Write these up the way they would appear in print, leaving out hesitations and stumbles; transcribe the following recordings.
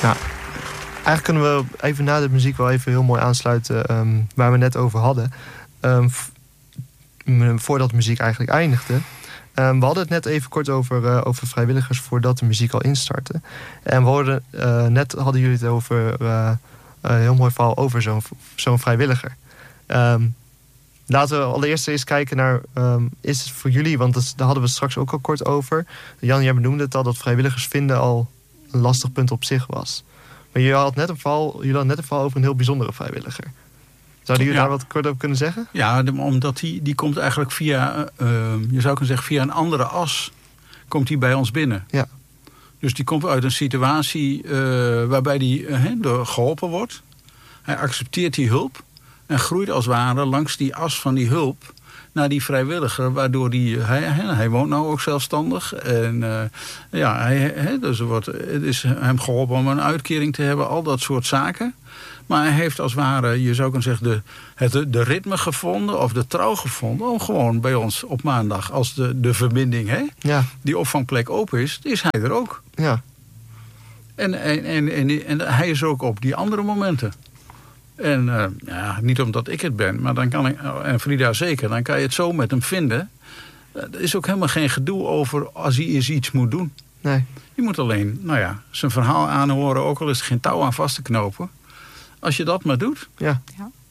Nou, eigenlijk kunnen we even na de muziek wel even heel mooi aansluiten waar we net over hadden. Voordat de muziek eigenlijk eindigde. We hadden het net even kort over vrijwilligers voordat de muziek al instartte. En net hadden jullie het over een heel mooi verhaal over zo'n vrijwilliger. Laten we allereerst eens kijken naar, is het voor jullie, want daar hadden we het straks ook al kort over. Jan, jij benoemde het al, dat vrijwilligers vinden al een lastig punt op zich was. Maar jullie hadden net een verhaal over een heel bijzondere vrijwilliger. Zouden jullie daar wat kort over kunnen zeggen? Ja, omdat die komt eigenlijk via, je zou kunnen zeggen, via een andere as komt hij bij ons binnen. Ja. Dus die komt uit een situatie waarbij die geholpen wordt. Hij accepteert die hulp en groeit als het ware langs die as van die hulp naar die vrijwilliger, waardoor hij woont nou ook zelfstandig. En dus het is hem geholpen om een uitkering te hebben, al dat soort zaken. Maar hij heeft als het ware, je zou kunnen zeggen, de ritme gevonden of de trouw gevonden om gewoon bij ons op maandag, als de verbinding, die opvangplek open is hij er ook. Ja. En hij is er ook op die andere momenten. En niet omdat ik het ben, maar dan kan ik, en Frida zeker, dan kan je het zo met hem vinden. Er is ook helemaal geen gedoe over als hij eens iets moet doen. Nee. Je moet alleen, zijn verhaal aanhoren, ook al is er geen touw aan vast te knopen. Als je dat maar doet. Ja.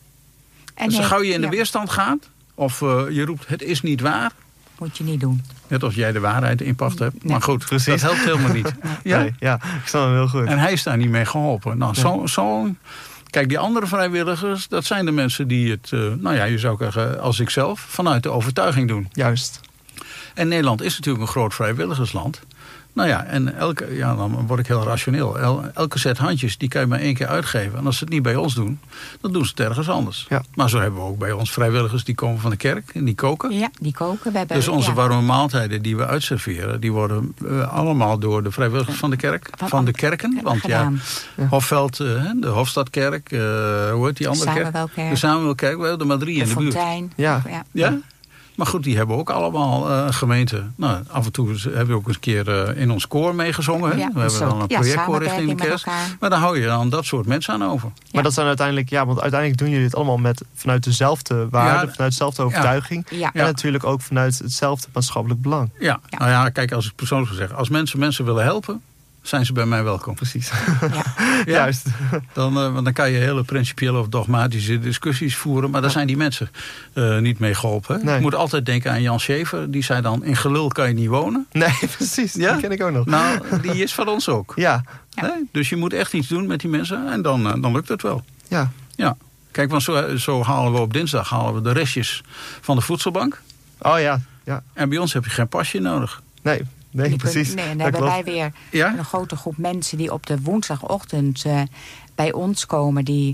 En zo gauw je in de weerstand gaat, of je roept het is niet waar. Moet je niet doen. Net als jij de waarheid in pacht hebt. Nee. Maar goed, precies. Dat helpt helemaal niet. Nee, ik snap hem heel goed. En hij is daar niet mee geholpen. Nou, kijk, die andere vrijwilligers, dat zijn de mensen die het, je zou zeggen, als ik zelf, vanuit de overtuiging doen. Juist. En Nederland is natuurlijk een groot vrijwilligersland. En dan word ik heel rationeel. Elke set handjes, die kan je maar 1 keer uitgeven. En als ze het niet bij ons doen, dan doen ze het ergens anders. Ja. Maar zo hebben we ook bij ons vrijwilligers die komen van de kerk en die koken. Ja, die koken. Dus onze warme maaltijden die we uitserveren, die worden allemaal door de vrijwilligers van de kerk. Van de kerken. Want Hofveld, de Hofstadkerk, hoe heet die andere kerk? De Samuelkerk. We hebben er maar 3 in de buurt. Fontein. Ja? Maar goed, die hebben ook allemaal gemeenten. Nou, af en toe hebben we ook eens een keer in ons koor meegezongen. Ja, we hebben dan een projectkoor richting de kerst. Maar daar hou je dan dat soort mensen aan over. Ja. Maar dat zijn uiteindelijk, want uiteindelijk doen jullie het allemaal vanuit dezelfde waarde, vanuit dezelfde overtuiging. Ja. En natuurlijk ook vanuit hetzelfde maatschappelijk belang. Ja. Kijk, als ik persoonlijk zou zeggen, als mensen willen helpen, zijn ze bij mij welkom. Precies. Juist. Dan kan je hele principiële of dogmatische discussies voeren. Maar daar zijn die mensen niet mee geholpen. Nee. Je moet altijd denken aan Jan Schever. Die zei dan, in gelul kan je niet wonen. Nee, precies. Die ken ik ook nog. Nou, die is van ons ook. Ja. Nee? Dus je moet echt iets doen met die mensen. En dan lukt het wel. Ja. Kijk, want zo halen we op dinsdag de restjes van de voedselbank. Oh ja. En bij ons heb je geen pasje nodig. Nee, precies. En dan hebben wij weer een grote groep mensen die op de woensdagochtend bij ons komen. Die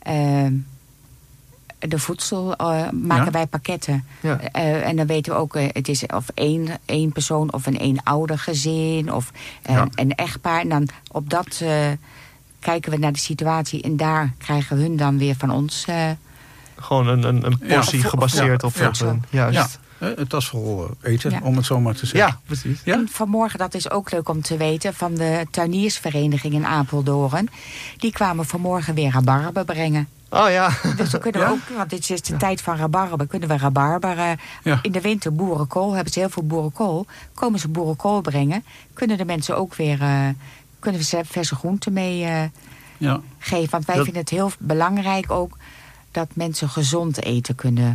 de voedsel maken wij pakketten. Ja. En dan weten we ook, het is of één persoon of een eenouder gezin of een echtpaar. En dan op dat kijken we naar de situatie en daar krijgen hun dan weer van ons. Gewoon een portie gebaseerd op hun. Juist. Ja. Het tasvol eten, om het zo maar te zeggen. Ja, precies. Ja? En vanmorgen, dat is ook leuk om te weten, van de tuiniersvereniging in Apeldoorn. Die kwamen vanmorgen weer rabarber brengen. Oh ja. Dus dan kunnen we ook, want dit is de tijd van rabarber, kunnen we rabarber. In de winter boerenkool, hebben ze heel veel boerenkool. Komen ze boerenkool brengen, kunnen de mensen ook weer, kunnen we verse groenten mee geven. Want wij vinden het heel belangrijk ook dat mensen gezond eten kunnen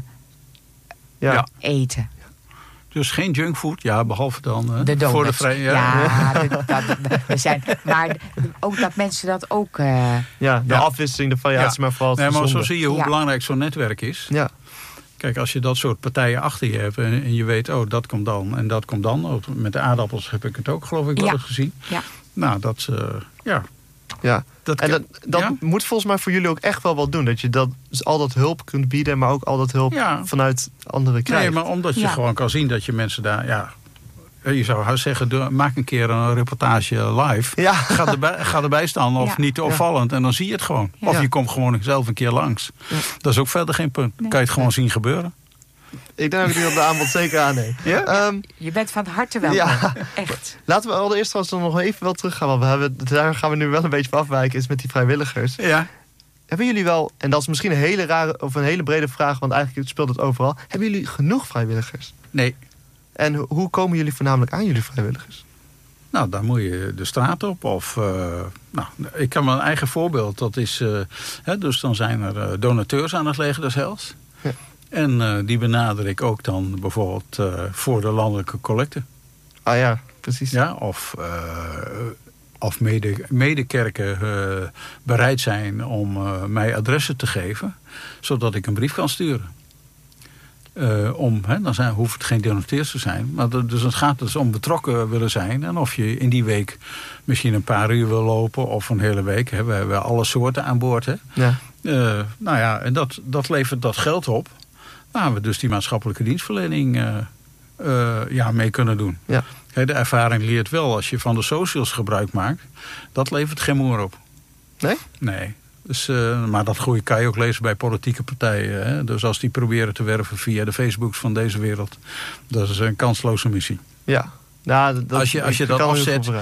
eten. Dus geen junkfood, behalve dan de donuts. Voor de vrije. We zijn. Maar ook dat mensen dat ook. De afwisseling, de variatie, maar vooral. Nee, maar zo zie je hoe belangrijk zo'n netwerk is. Ja. Kijk, als je dat soort partijen achter je hebt en je weet, dat komt dan en dat komt dan. Met de aardappels heb ik het ook, geloof ik, wel eens gezien. Ja. Nou, dat Ja, dat moet volgens mij voor jullie ook echt wel wat doen. Dat je al dat hulp kunt bieden, maar ook al dat hulp vanuit anderen krijgt. Nee, maar omdat je gewoon kan zien dat je mensen daar... je zou zeggen, maak een keer een reportage live. Ja. Ga erbij staan of niet opvallend. En dan zie je het gewoon. Ja. Of je komt gewoon zelf een keer langs. Ja. Dat is ook verder geen punt. Nee. Kan je het gewoon zien gebeuren. Ik denk dat ik dat aanbod zeker aanneem. Ja? Je bent van harte welkom. Ja. Echt. Laten we allereerst trouwens nog even wel teruggaan. Want daar gaan we nu wel een beetje van afwijken. Is met die vrijwilligers. Ja. Hebben jullie wel, en dat is misschien een hele rare of een hele brede vraag, want eigenlijk speelt het overal. Hebben jullie genoeg vrijwilligers? Nee. En hoe komen jullie voornamelijk aan jullie vrijwilligers? Nou, dan moet je de straat op. Of, ik kan mijn eigen voorbeeld. Dat is, dus dan zijn er donateurs aan het leger des Heils. Ja. En die benader ik ook dan bijvoorbeeld voor de landelijke collecte. Ah ja, precies. Ja, of medekerken bereid zijn om mij adressen te geven. Zodat ik een brief kan sturen. Dan hoeft het geen donateurs te zijn. Maar dus het gaat dus om betrokken willen zijn. En of je in die week misschien een paar uur wil lopen. Of een hele week. We hebben alle soorten aan boord. Hè. Ja. En dat levert dat geld op. Waar we dus die maatschappelijke dienstverlening mee kunnen doen. Ja. De ervaring leert wel, als je van de socials gebruik maakt. Dat levert geen moer op. Nee? Nee. Dus, maar dat kan je ook lezen bij politieke partijen. Hè? Dus als die proberen te werven via de Facebooks van deze wereld. Dat is een kansloze missie. Ja. Nou, Als je dat afzet